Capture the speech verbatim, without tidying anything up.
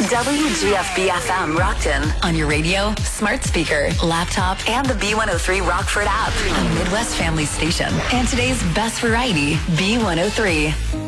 W G F B F M Rockton. On your radio, smart speaker, laptop, and the B one oh three Rockford app. A Midwest Family Station. And today's best variety, B one oh three.